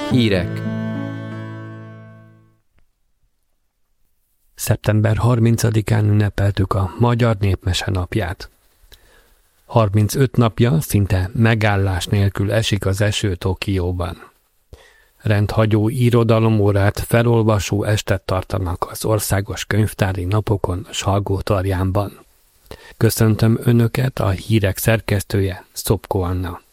Hírek. Szeptember 30-án ünnepeltük a Magyar Népmese napját. 35 napja szinte megállás nélkül esik az eső Tokióban. Rendhagyó irodalomórát, felolvasó estet tartanak az országos könyvtári napokon Salgótarjánban. Köszöntöm Önöket, a hírek szerkesztője, Szopko Anna.